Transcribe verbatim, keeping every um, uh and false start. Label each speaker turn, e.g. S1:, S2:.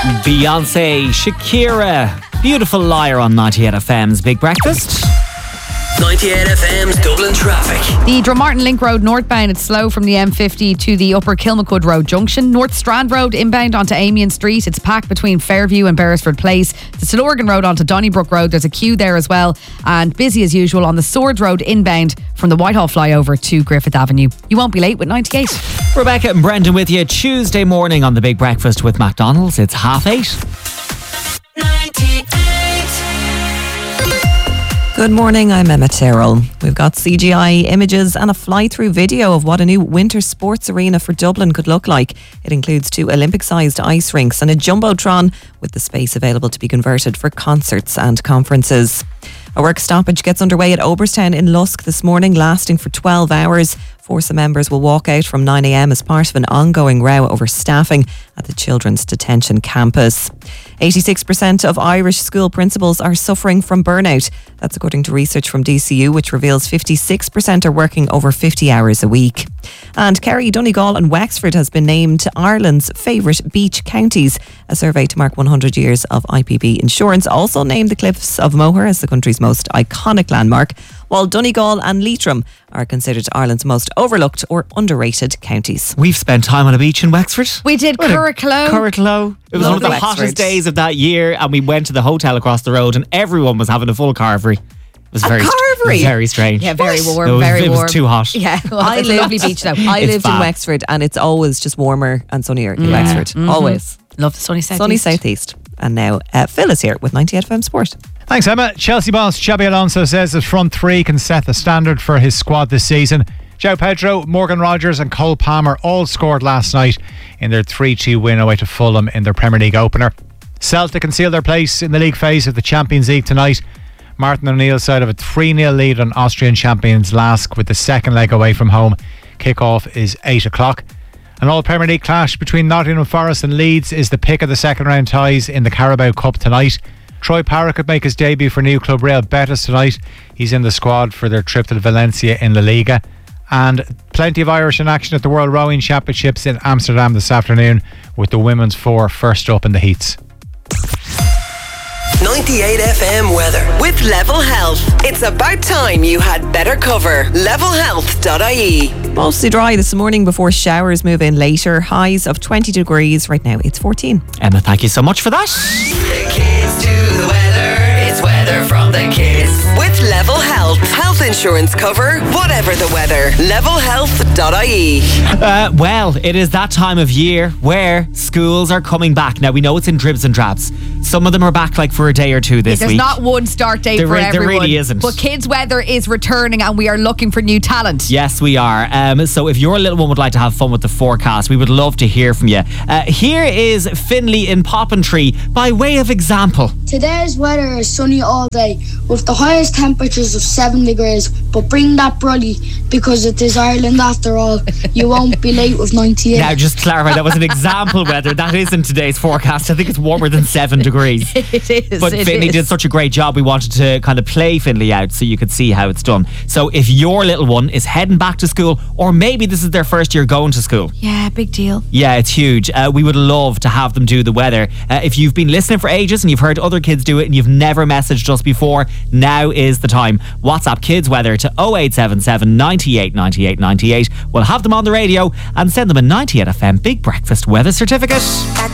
S1: Beyonce, Shakira, Beautiful Liar on ninety-eight F M's Big Breakfast.
S2: ninety-eight F M's Dublin traffic.
S3: The Drummartin Link Road northbound, it's slow from the M fifty to the Upper Kilmacud Road junction. North Strand Road inbound onto Amiens Street, it's packed between Fairview and Beresford Place. The Stillorgan Road onto Donnybrook Road, there's a queue there as well. And busy as usual on the Swords Road inbound from the Whitehall flyover to Griffith Avenue. You won't be late with ninety-eight.
S1: Rebecca and Brendan with you Tuesday morning on the Big Breakfast with McDonald's. It's half eight.
S4: Good morning, I'm Emma Tyrrell. We've got C G I images and a fly-through video of what a new winter sports arena for Dublin could look like. It includes two Olympic-sized ice rinks and a jumbotron with the space available to be converted for concerts and conferences. A work stoppage gets underway at Oberstown in Lusk this morning, lasting for twelve hours. Forza members will walk out from nine a m as part of an ongoing row over staffing at the Children's Detention Campus. eighty-six percent of Irish school principals are suffering from burnout. That's according to research from D C U, which reveals fifty-six percent are working over fifty hours a week. And Kerry, Donegal and Wexford has been named Ireland's favourite beach counties. A survey to mark one hundred years of I P B insurance also named the Cliffs of Moher as the country's most iconic landmark, while Donegal and Leitrim are considered Ireland's most overlooked or underrated counties.
S1: We've spent time on a beach in Wexford.
S3: We did Curracloe.
S1: Curracloe. It was
S4: Love
S1: one of the
S4: Wexford.
S1: hottest days of that year, and we went to the hotel across the road and everyone was having a full carvery. It was
S4: A
S1: very,
S4: carvery?
S1: very strange.
S3: Yeah, very warm,
S1: No, it was-
S3: very
S1: it was
S3: warm.
S1: too hot.
S3: Yeah, well,
S4: I
S3: it's a
S4: lived-
S3: lovely beach though.
S4: I
S1: It's
S4: lived in
S1: fab.
S4: Wexford and it's always just warmer and sunnier in Wexford.
S3: Mhm.
S4: Always.
S3: Love the sunny south.
S4: Sunny southeast. And now uh, Phil is here with ninety-eight F M Sport.
S5: Thanks, Emma. Chelsea boss Xabi Alonso says his front three can set the standard for his squad this season. João Pedro, Morgan Rogers and Cole Palmer all scored last night in their three two win away to Fulham in their Premier League opener. Celtic can seal their place in the league phase of the Champions League tonight. Martin O'Neill's side of a three nil lead on Austrian champions Lask with the second leg away from home. Kick-off is eight o'clock. An all-Premier League clash between Nottingham Forest and Leeds is the pick of the second round ties in the Carabao Cup tonight. Troy Parra could make his debut for new club Real Betis tonight. He's in the squad for their trip to Valencia in La Liga. And plenty of Irish in action at the World Rowing Championships in Amsterdam this afternoon, with the women's four first up in the heats.
S2: ninety-eight F M weather.
S6: With Level Health, it's about time you had better cover. level health dot I E.
S4: Mostly dry this morning before showers move in later. Highs of twenty degrees. Right now it's fourteen.
S1: Emma, thank you so much for that.
S2: The kids do the weather. It's weather from the kids.
S6: With Level Health, health insurance cover, whatever the weather. level health dot I E.
S1: Uh, well, it is that time of year where schools are coming back. Now, we know it's in dribs and drabs. Some of them are back like for a day or two this
S3: There's
S1: week.
S3: not one start date
S1: There
S3: for
S1: re- there
S3: everyone.
S1: really isn't.
S3: But Kids Weather is returning and we are looking for new talent.
S1: Yes, we are. Um, so if your little one would like to have fun with the forecast, we would love to hear from you. Uh, here is Finley in Poppintree by way of example.
S7: Today's weather is sunny all day with the highest temperatures of seven degrees, but bring that brolly because it is Ireland after all. You won't be late with ninety-eight.
S1: Now, just to clarify, that was an example weather. That isn't today's forecast. I think it's warmer than seven degrees.
S3: It is.
S1: But
S3: it
S1: Finley
S3: is.
S1: did such a great job. We wanted to kind of play Finley out so you could see how it's done. So if your little one is heading back to school, or maybe this is their first year going to school.
S3: Yeah, big deal.
S1: Yeah, it's huge. Uh, we would love to have them do the weather. Uh, if you've been listening for ages and you've heard other kids do it and you've never messaged us before, now is the time. WhatsApp Kids Weather to oh eight seven seven, ninety-eight, ninety-eight, ninety-eight. We'll have them on the radio and send them a ninety-eight F M Big Breakfast weather certificate.